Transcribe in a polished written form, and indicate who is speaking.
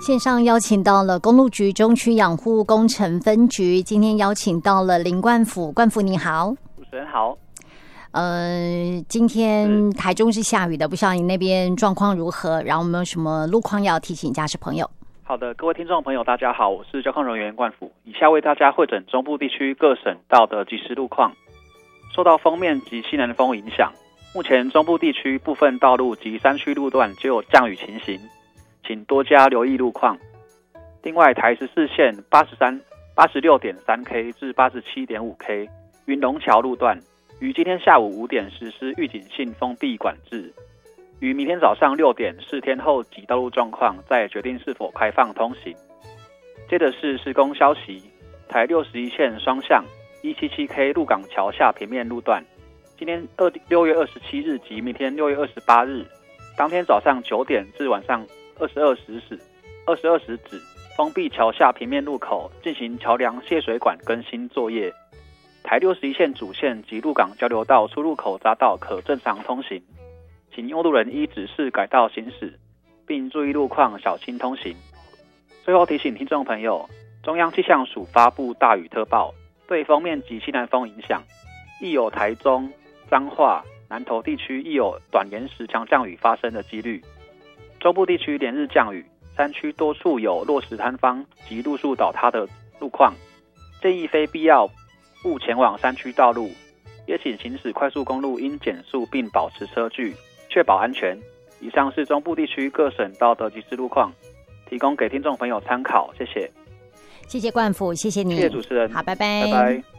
Speaker 1: 线上邀请到了公路局中区养护工程分局，今天邀请到了林冠甫，冠甫你好。
Speaker 2: 主持人好。
Speaker 1: 今天台中是下雨的，不知道你那边状况如何？然后有没有什么路况要提醒驾驶朋友？
Speaker 2: 好的，各位听众朋友大家好，我是交通人员冠甫，以下为大家汇整中部地区各省道的即时路况。受到锋面及西南风影响，目前中部地区部分道路及山区路段就有降雨情形，请多加留意路况。另外，台14线86.3K 至87.5K 云龙桥路段于今天下午5点实施预警性封闭管制，于明天早上6点视天后及道路状况再决定是否开放通行。接着是施工消息，台61线双向177K 鹿港桥下平面路段，今天6月27日及明天6月28日，当天早上9点至晚上22时止封闭桥下平面路口，进行桥梁泄水管更新作业。台61线主线及鹿港交流道出入口匝道可正常通行，请用路人依指示改道行驶，并注意路况，小心通行。最后提醒听众朋友，中央气象署发布大雨特报，对锋面及西南风影响，亦有台中、彰化、南投地区亦有短延时强降雨发生的几率。中部地区连日降雨，山区多处有落石坍方及路树倒塌的路况，建议非必要勿前往山区道路，也请行驶快速公路应减速并保持车距，确保安全。以上是中部地区各省道的即时路况，提供给听众朋友参考，谢谢。
Speaker 1: 谢谢冠甫，谢谢你，
Speaker 2: 谢谢主持人，
Speaker 1: 好，拜拜。
Speaker 2: 拜拜。